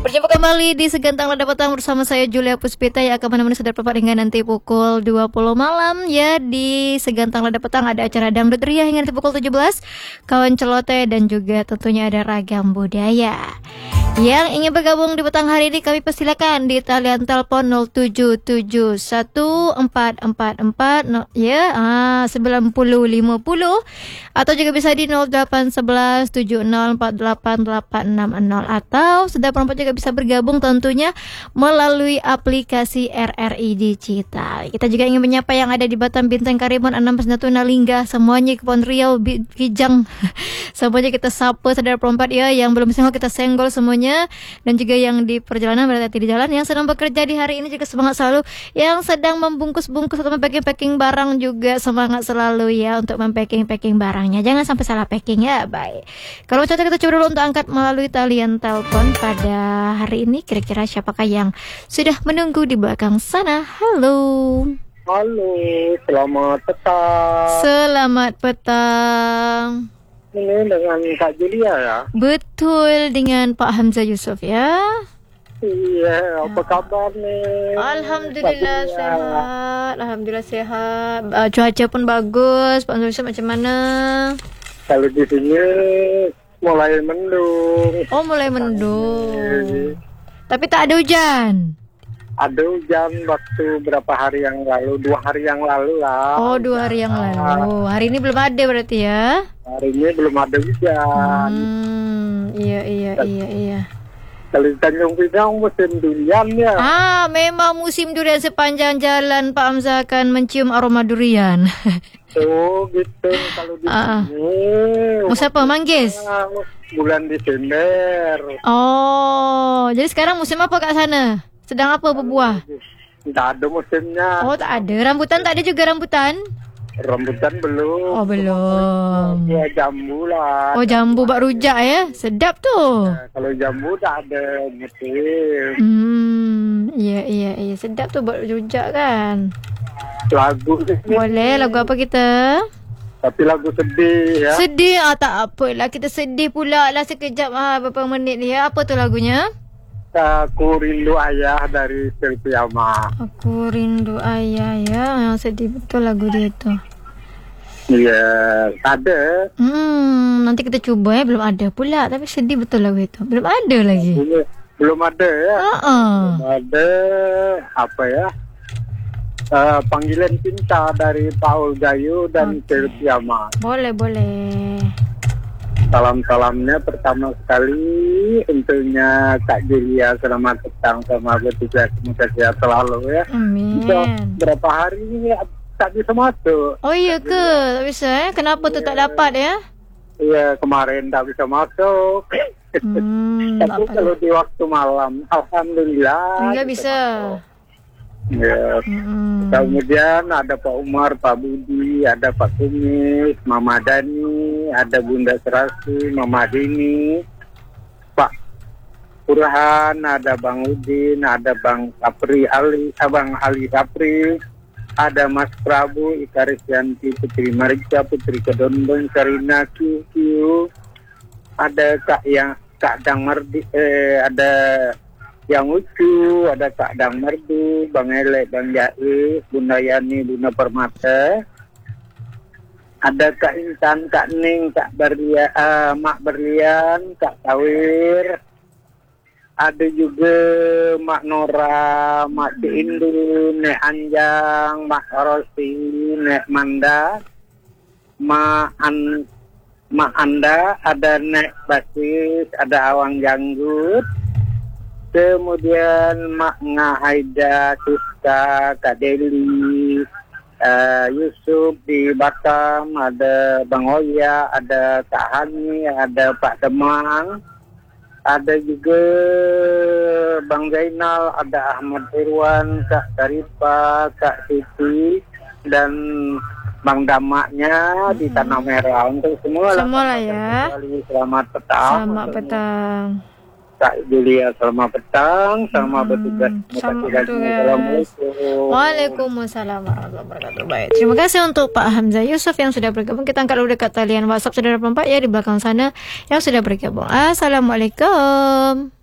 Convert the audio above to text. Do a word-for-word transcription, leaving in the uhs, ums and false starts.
Berjumpa kembali di Segantang Lada Petang bersama saya Julia Puspita yang akan menemani saudara Bapak hingga nanti pukul dua puluh malam. Ya, di Segantang Lada Petang ada acara dangdut ria hingga nanti pukul tujuh belas, kawan celoteh, dan juga tentunya ada ragam budaya. Yang ingin bergabung di petang hari ini kami persilakan di talian telepon nol tujuh tujuh satu empat empat empat no, ya ah, sembilan nol lima nol, atau juga bisa di nol delapan satu satu tujuh nol empat delapan delapan enam nol, atau sudah perempuan juga bisa bergabung tentunya melalui aplikasi R R I Digital. Kita juga ingin menyapa yang ada di Batam, Bintang, Karimun, Anambas, Natuna, Lingga, semuanya, Kepulauan Riau, Kijang, semuanya kita sapa saudara perempuan ya, yang belum senggol kita senggol semuanya. Dan juga yang di perjalanan, berarti di jalan, yang sedang bekerja di hari ini juga semangat selalu. Yang sedang membungkus-bungkus atau mempacking-packing barang juga semangat selalu ya untuk mempacking-packing barangnya. Jangan sampai salah packing ya. Baik. Kalau contoh kita coba dulu untuk angkat melalui talian telepon pada hari ini. Kira-kira siapakah yang sudah menunggu di belakang sana? Halo. Halo, selamat petang. Selamat petang. Ini dengan Kak Julia ya? Betul, dengan Pak Hamzah Yusof ya. Iya, apa kabar nih? Alhamdulillah sehat. Alhamdulillah sehat. Uh, cuaca pun bagus. Pak Hamzah Yusof macam mana? Kalau di sini mulai mendung. Oh, mulai mendung. Tapi tak ada hujan. Ada hujan waktu berapa hari yang lalu, dua hari yang lalu lah. Oh, dua hari yang lalu. Hari ini belum ada berarti ya? Hari ini belum ada hujan. Hmm, iya iya iya iya. Kalau di Tanjung Pinang musim durian ya. Ah, memang musim durian, sepanjang jalan Pak Hamzah akan mencium aroma durian. Oh, gitu. Kalau di Ah, sini. musim apa? Manggis? Bulan Desember. Oh, jadi sekarang musim apa kat sana? Sedang apa berbuah? Tidak ada musimnya. Oh, tak ada. Rambutan tak ada juga rambutan? Rambutan belum. Oh, belum. Ya, jambu lah. Oh, jambu bak rujak ya. Sedap tu. Nah, kalau jambu tak ada musim. Hmm, iya iya iya, sedap tu buat rujak kan. Lagu ni. Boleh, lagu apa kita? Tapi lagu sedih ya. Sedih ah, tak apalah, kita sedih pula lah sekejap ah, beberapa minit ni ya. Apa tu lagunya? Aku rindu ayah dari Selvi Ama. Aku rindu ayah ya. Yang sedih betul lagu dia tu. Iya, ada. Hmm, nanti kita cuba ya. Belum ada pula, tapi sedih betul lagu itu. Belum ada lagi. Belum, belum ada ya. Uh-uh. Belum ada apa ya? Uh, panggilan cinta dari Paul Gayo dan okay. Selvi Ama. Boleh, boleh. Salam-salamnya pertama sekali tentunya Kak Julia, selamat petang sama bertugas, semoga sehat selalu ya. Amin. Sudah berapa hari ini tak bisa masuk. Oh iya ke? Tak bisa eh? Kenapa tu ya. Tak dapat ya? Iya, kemarin tak bisa masuk. Hmm, Tapi kalau di waktu malam, alhamdulillah. Enggak bisa. Ya. Hmm. Kemudian ada Pak Umar, Pak Budi, ada Pak Kumis, Mama Dani, ada Bunda Serasi, Mama Dini, Pak Burhan, ada Bang Udin, ada Bang Sapri Ali, Abang Ali Sapri, ada Mas Prabu, Ika Risyanti, Putri Marika, Putri Kedondong, Karina Q Q, ada Kak yang Kak Dang Mardi, eh, ada Yang Ucu, ada Kak Dang Merdu, Bang Elek, Bang Jais, Bunda Yani, Bunda Permata, ada Kak Intan, Kak Ning, Kak Berlia, uh, Mak Berlian, Kak Tawir, ada juga Mak Nora, Mak Indu, Nek Anjang, Mak Rosi, Nek Manda, Mak An, Mak Anda, ada Nek Basis, ada Awang Janggut. Kemudian Mak Ngahaida, Siska, Kak Deli, uh, Yusuf di Batam, ada Bang Oya, ada Kak Hani, ada Pak Demang, ada juga Bang Zainal, ada Ahmad Irwan, Kak Tarifa, Kak Siti, dan Bang Damaknya di Tanah Merah. Untuk semua semua lah ya. Selamat petang. Selamat petang. Kak Julia, selamat petang, selamat hmm, bertugas. Selamat bertugas. Assalamualaikum. Waalaikumsalam warahmatullahi wabarakatuh. Baik, terima kasih untuk Pak Hamzah Yusof yang sudah bergabung. Kita angkat dulu dekat talian WhatsApp saudara perempat ya di belakang sana yang sudah bergabung. Assalamualaikum.